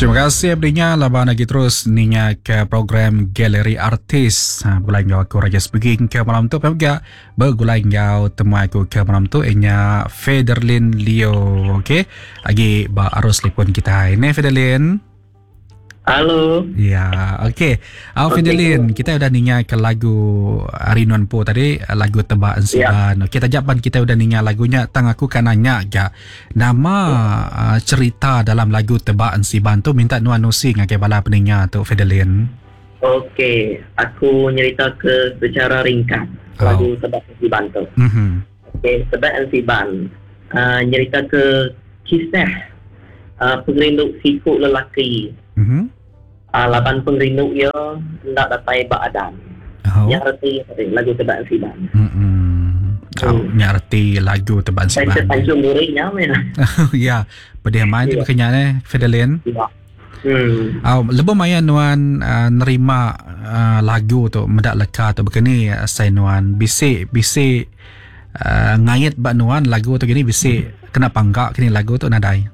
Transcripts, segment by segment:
Terima kasih abdinya laban lagi terus ninya ke program Galeri Artis. Bulan jauh aku Raja speaking ke malam tu pemga bergulan jauh temu aku ke malam tu inya Federlin Leo. Okey. Lagi ba arus telefon kita ini Federlin. Halo. Ya, okey. Federlin, kita udah ninya ke lagu Rinuan Po tadi, lagu Tebaan Siban. Okey, tajapan kita udah ninya lagunya tang aku kan nanya ja. Nama cerita dalam lagu Tebaan Siban tu minta nuan nusing ke bala peninya tu Federlin. Okey, aku nyerita ke secara ringkas lagu Tebaan Siban tu. Okey, Tebaan Siban nyerita ke kisah pengerinduk sikut lelaki. Laban pengerinduk ia hendak datai badan. Yang arti lagu Tebaan Siban. Yang arti lagu Tebaan Siban. Saya tanjung muridnya mana? Ya, pada main tu kenyanya Federlin. Lebih mayan nuan nerima lagu tu medak leka tu begini saya nuan bisik ngayat bak nuan lagu tu gini bisik kena panggak kini lagu tu nadai.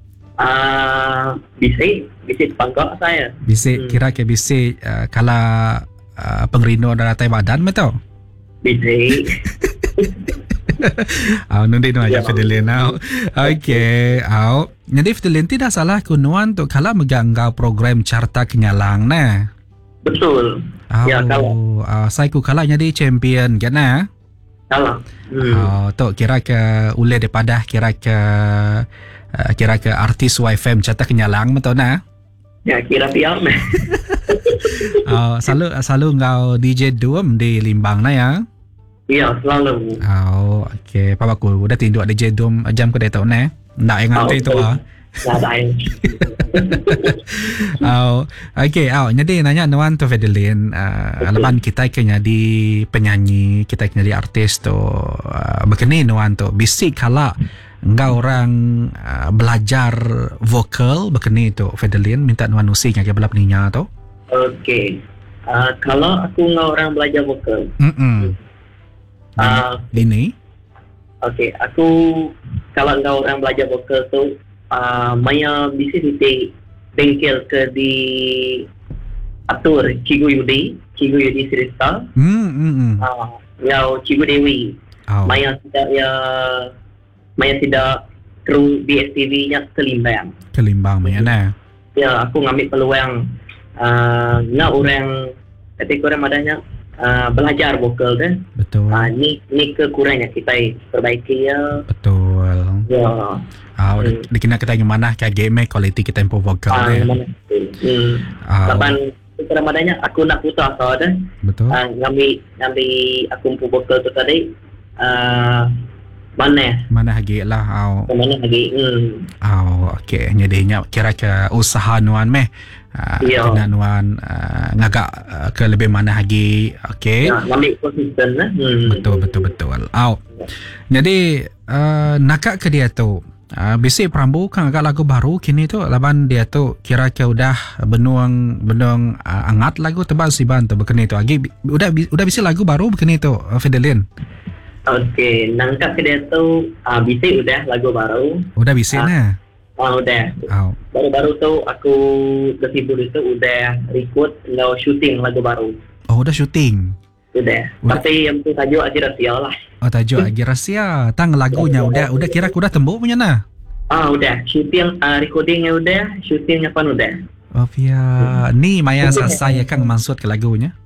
Bisik panggak saya. Bisik kira ke bisik kala pengerino dan datai badan betul? Bisik. Nanti nuan aja Federlin. Okey. Jadi Federlin tidak salah kunuan tu kala meganggau program Carta Kenyalang nah. Betul. Ya kalau. Saya ku kala jadi champion kan nah. Kalau. Tu kira ke ule daripada kira ke artis YFM Carta Kenyalang betul nah? Ya kira piam. Selalu engkau DJ Dum di Limbang na ya? Ya selalu. Okey. Papa aku udah tindu DJ Dum jam ke datang na? Ndak yang ngantai tu ah. Okey, jadi nanya nuan tu Federlin, lepas kita kena jadi penyanyi, kita kena jadi artis tu, begini nuan tu, bisik kala engkau orang belajar vokal begini tu Federlin minta nuan usik yang kebelap ninya tu. Okey. Kalau aku engkau orang belajar vokal. Ini. Okey, aku kalau engkau orang belajar vokal tu maya bisa di bengkel ke di atur Cikgu Yudi Sirista. Ngau Cikgu Dewi. Maya tidak kru DSTV nya Kelimbang mana? Ya, aku ngambil peluang ngau orang ketika orang madanya belajar vokal deh. Betul. Ni kekurangannya kita perbaiki ya. Betul. Ya. Dikena kita gimana kayak game quality kita tempo vokal deh. Lapan keramadanya aku nak putar so deh. Betul. Ngambil aku vokal tu tadi mana lagi lah mana lagi okey jadinya kira ke usaha nuan kena nuan ngagak ke lebih mana lagi okey ambil konsisten betul jadi nakak ke dia tu bisik Prambu kan agak lagu baru kini tu laban dia tu kira ke udah benuang angat lagu Tebaan Siban tu begini tu lagi udah bisik lagu baru begini tu Federlin. Okey, nangkap ke dia tu bisik udah lagu baru. Udah bisik nah. Udah. Baru-baru tu aku kesibuk itu udah record ngau shooting lagu baru. Udah shooting. Udah. Tapi yang tu tajuk Agi Rahsia lah. Tajuk Agi Rahsia. Tang lagunya udah kira udah tembuk punya nah. Udah. Shooting recordingnya udah, shootingnya pun udah. Ni Maya saya kang maksud ke lagunya.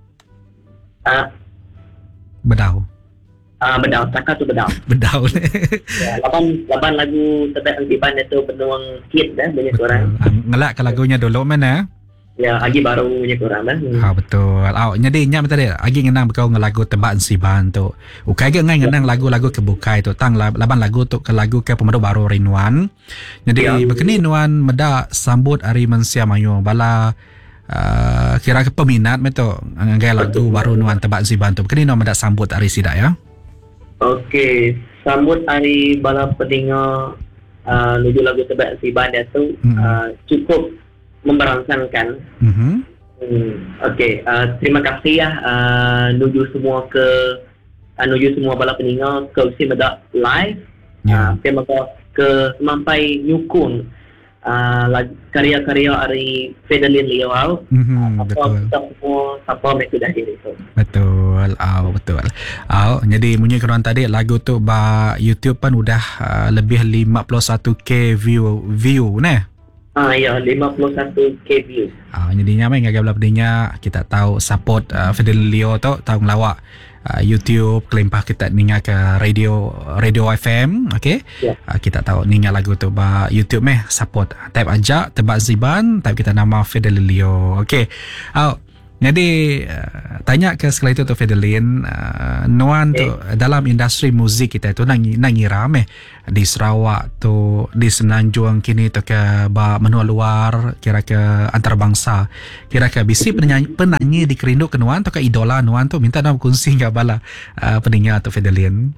Bedau. Bedau, Saka tu Bedau. Ya, laban lagu Tebaan Siban itu penuang hit dah banyak orang. Ngelak ke lagunya dulu mana? Ya, lagi baru banyak orang dah. Betul. Jadi nyam tadi lagi ngenang kau ngelagu Tebaan Siban tu. Ukai ke ngenang lagu-lagu kebukai tu tang laban lagu tu ke lagu ke pemadu baru Rinuan. Jadi begini nuan meda sambut hari Mensia Mayu bala kira ke peminat meto ngai lagu baru nuan Tebaan Siban tu. Begini nuan meda sambut hari sidak ya. Okey, sambut hari bala pendengar nuju lagu Tebaan Siban dia tu cukup memberangsangkan. Okey, terima kasih ya nuju semua bala pendengar ke usi medak live. Terima kasih ke semampai nyukun karya-karya dari Fidelin Liao. Betul. Siapa mereka dah diri tu. Betul. Betul. Jadi bunyi keruan tadi lagu tu ba YouTube pun udah lebih 51k view nah. Ya, 51k view. Jadinya mai ngagap labdinya kita tahu support Fidelin Liao tu tahu ngelawak YouTube kelempah kita ninga ke radio FM, okey. Kita tahu ninga lagu tu ba YouTube support. Type aja Tebak Ziban, type kita nama Fidelin Liao. Okey. Jadi tanya ke sekali tu Fidelin, nuan tu dalam industri muzik kita tu nangira di Sarawak tu, di Semenanjung kini tu ke ba menua luar, kira ke antarabangsa, kira ke bisi penyanyi di kerindu ke nuan tu ke idola nuan tu, minta nak kongsi ke bala pendengar tu Fidelin.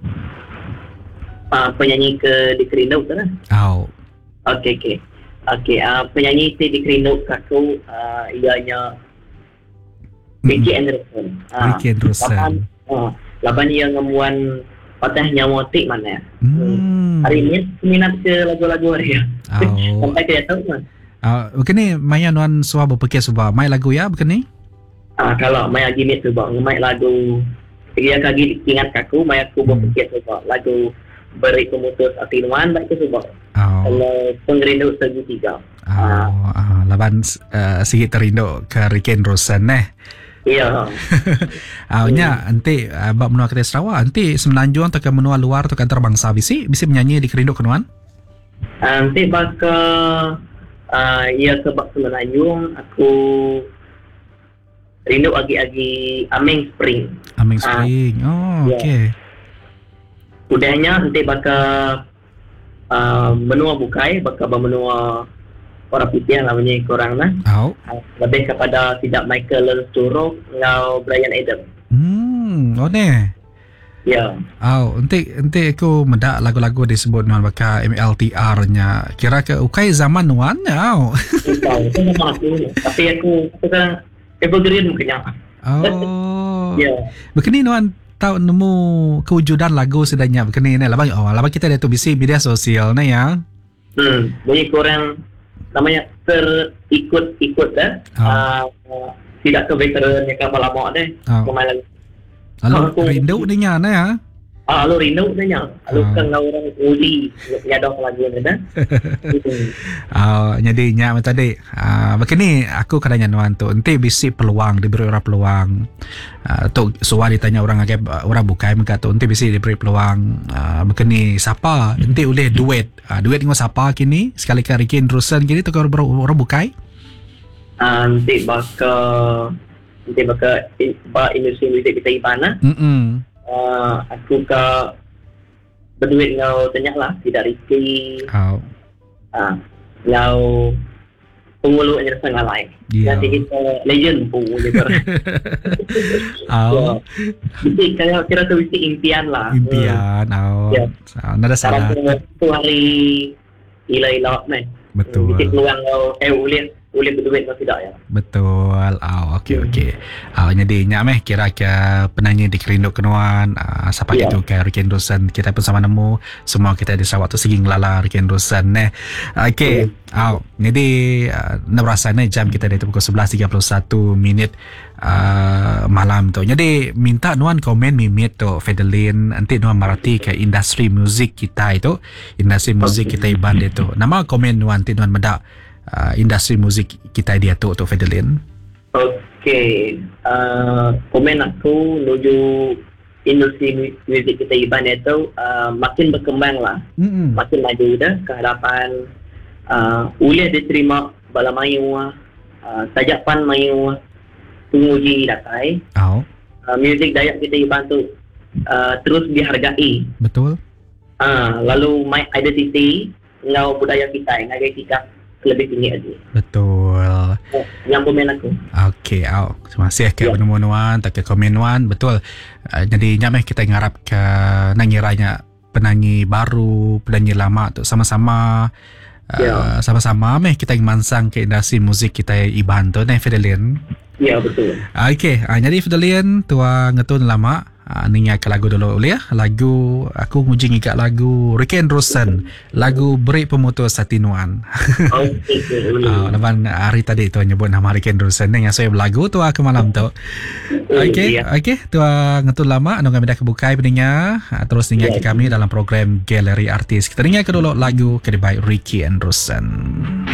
Penyanyi ke di kerindu tu lah. Okey. Penyanyi di kerindu aku ianya Ricky Anderson. Laban yang ngemuan patah nyawa tik mana. Hari ini minat ke lagu-lagu dia. Sampai dia tahu kan. Begini maya nuan suah berpikir subah mai lagu ya begini. Kalau maya gini subah mai lagu dia kaki ingat aku maya aku berpikir subah lagu beri pemutus hati nuan baik ke subah. Kalau pengerindu segitiga. Laban sikit terindu ke Ricky Anderson Iya. Nya nanti bab menua kita Sarawak, nanti Semenanjung atau ke menua luar atau ke antarabangsa bisi menyanyi di kerindu kenuan? Nanti baka ia ke bab Semenanjung aku rindu agi Ameng Spring. Okey. Udahnya nanti baka menua bukai, baka menua orang putih yang namanya korang lah. Lebih kepada tidak Michael Lensturok ngau Brian Adam. Ya. Nanti aku mendak lagu-lagu disebut nuan baka MLTR-nya. Kira ke ukai zaman nuan Itu nama aku. Tapi aku kan evergreen mungkin. Ya. Begini nuan tahu nemu kewujudan lagu sedanya begini ni. Labang kita dah tu bisi media sosial ni ya. Bunyi korang namanya terikut dah. Tidak ke veteran yang kapal lama deh. Kemarin lalu rindu dia ya. Lalu rindu dia. Lalu kan orang uji ada lagu ni dah. Jadi nya tadi begini aku kadang nuan tu nanti bisi peluang diberi orang peluang. Tu suara ditanya orang agak orang bukai mereka tu nanti bisi diberi peluang begini siapa nanti boleh duet dengan siapa kini sekali ke Ricky Anderson kini tu orang bukai nanti baka industri muzik kita ibana aku ke berduit ngau tanya lah tidak Ricky ngau pengulu Anderson lain. Nanti kita legend pun gitu. Jadi kalau kira tu mesti impian lah. Nada salah. Tu hari ila ni. Betul. Mesti peluang boleh berduit atau tidak ya. Betul. Okey. Jadi nyak kira ke penyanyi di kerindu kenuan siapa gitu ke Ricky Anderson kita pun sama nemu semua kita di Sarawak tu segi ngelala Ricky Anderson okey. Jadi nak rasanya jam kita dari pukul 11.31 malam tu. Jadi minta nuan komen mimit tu Fidelin nanti nuan marati ke industri muzik kita itu, industri muzik kita iban itu. Nama komen nuan nanti nuan medak industri muzik kita dia tu Fidelin. Okey. Komen aku menuju industri muzik kita iban itu makin berkembang lah. Makin maju dah ke hadapan. Boleh diterima bala mayu tajapan mayu penguji datai. Muzik Dayak kita dibantu terus dihargai. Betul. Lalu my identity ngau budaya kita ngagai kita lebih tinggi lagi. Betul. Yang komen aku. Okey, terima kasih ke penemuan tak ke komen wan. Betul. Jadi nyameh kita ngarap ke nangiranya penyanyi baru, penyanyi lama tu sama-sama sama-sama kita mansang ke industri muzik kita iban tu Fidelin. Ya, betul. Okey, jadi Fidelin tua ngetun lama Ninga ke lagu dulu boleh ya. Lagu aku nguji ngigak lagu Ricky Anderson, lagu Beri Pemutus Hati Nuan. Laban hari tadi tu nyebut nama Ricky Anderson yang saya berlagu tu ke malam tu. Okey tu ngetul lama anu kami dah kebukai peninga terus ninga ke kami dalam program Galeri Artis. Kita ninga ke dulu lagu kedai Ricky Anderson.